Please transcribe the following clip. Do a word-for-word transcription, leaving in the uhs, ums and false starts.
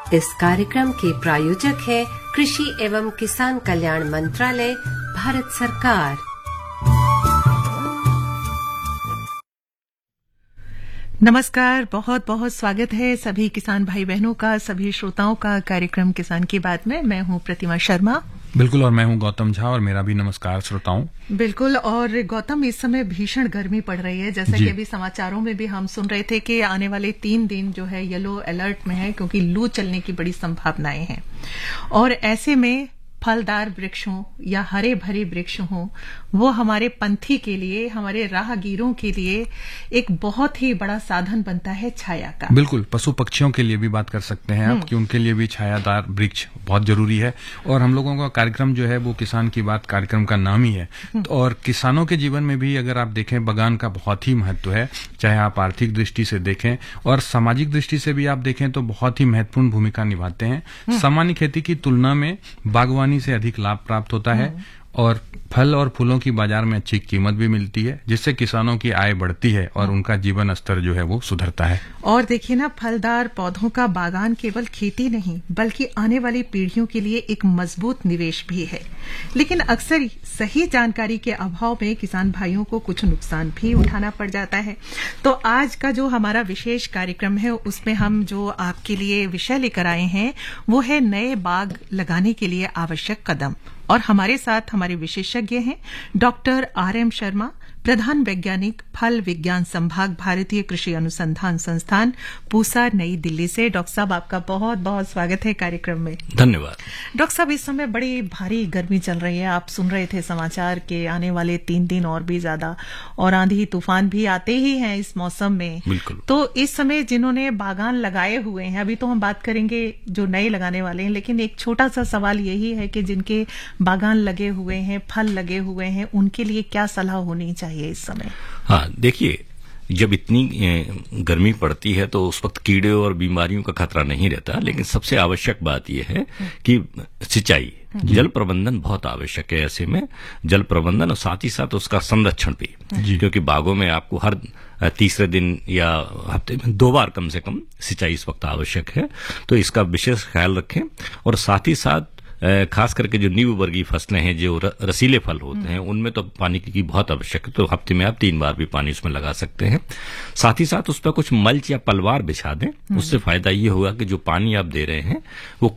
इस कार्यक्रम के प्रायोजक है कृषि एवं किसान कल्याण मंत्रालय, भारत सरकार। नमस्कार, बहुत बहुत स्वागत है सभी किसान भाई बहनों का, सभी श्रोताओं का कार्यक्रम किसान की बात में। मैं हूं प्रतिमा शर्मा। बिल्कुल, और मैं हूं गौतम झा, और मेरा भी नमस्कार श्रोताओं। बिल्कुल। और गौतम, इस समय भीषण गर्मी पड़ रही है, जैसा कि अभी समाचारों में भी हम सुन रहे थे कि आने वाले तीन दिन जो है येलो अलर्ट में है, क्योंकि लू चलने की बड़ी संभावनाएं हैं। और ऐसे में फलदार वृक्ष हों या हरे भरे वृक्ष हों, वो हमारे पंथी के लिए, हमारे राहगीरों के लिए एक बहुत ही बड़ा साधन बनता है छाया का। बिल्कुल, पशु पक्षियों के लिए भी बात कर सकते हैं आप कि उनके लिए भी छायादार वृक्ष बहुत जरूरी है। और हम लोगों का कार्यक्रम जो है वो किसान की बात कार्यक्रम का नाम ही है। और किसानों के जीवन में भी अगर आप देखें, बागान का बहुत ही महत्व है। चाहे आप आर्थिक दृष्टि से देखें और सामाजिक दृष्टि से भी आप देखें तो बहुत ही महत्वपूर्ण भूमिका निभाते हैं। सामान्य खेती की तुलना में बागवानी से अधिक लाभ प्राप्त होता है और फल और फूलों की बाजार में अच्छी कीमत भी मिलती है, जिससे किसानों की आय बढ़ती है और उनका जीवन स्तर जो है वो सुधरता है। और देखिए ना, फलदार पौधों का बागान केवल खेती नहीं बल्कि आने वाली पीढ़ियों के लिए एक मजबूत निवेश भी है। लेकिन अक्सर सही जानकारी के अभाव में किसान भाइयों को कुछ नुकसान भी उठाना पड़ जाता है। तो आज का जो हमारा विशेष कार्यक्रम है, उसमें हम जो आपके लिए विषय लेकर आए हैं वो है नए बाग लगाने के लिए आवश्यक कदम। और हमारे साथ हमारे विशेषज्ञ हैं डॉक्टर आर एम शर्मा, प्रधान वैज्ञानिक, फल विज्ञान संभाग, भारतीय कृषि अनुसंधान संस्थान, पूसा, नई दिल्ली से। डॉक्टर साहब, आपका बहुत बहुत स्वागत है कार्यक्रम में। धन्यवाद। डॉक्टर साहब, इस समय बड़ी भारी गर्मी चल रही है। आप सुन रहे थे समाचार के आने वाले तीन दिन और भी ज्यादा, और आंधी तूफान भी आते ही हैं इस मौसम में। बिल्कुल। तो इस समय जिन्होंने बागान लगाए हुए हैं, अभी तो हम बात करेंगे जो नए लगाने वाले हैं, लेकिन एक छोटा सा सवाल यही है कि जिनके बागान लगे हुए हैं, फल लगे हुए हैं, उनके लिए क्या सलाह होनी चाहिए इस समय? हाँ, देखिए, जब इतनी गर्मी पड़ती है तो उस वक्त कीड़े और बीमारियों का खतरा नहीं रहता, लेकिन सबसे आवश्यक बात यह है कि सिंचाई, जल प्रबंधन बहुत आवश्यक है। ऐसे में जल प्रबंधन और साथ ही साथ उसका संरक्षण भी, क्योंकि बागों में आपको हर तीसरे दिन या हफ्ते में दो बार कम से कम सिंचाई इस वक्त आवश्यक है। तो इसका विशेष ख्याल रखें। और साथ ही साथ खास करके जो नींबू वर्गीय फसलें हैं, जो रसीले फल होते हैं, उनमें तो पानी की बहुत आवश्यक है। तो हफ्ते में आप तीन बार भी पानी उसमें लगा सकते हैं। साथ ही साथ उस पर कुछ मल्च या पलवार बिछा दें। उससे फायदा ये होगा कि जो पानी आप दे रहे हैं वो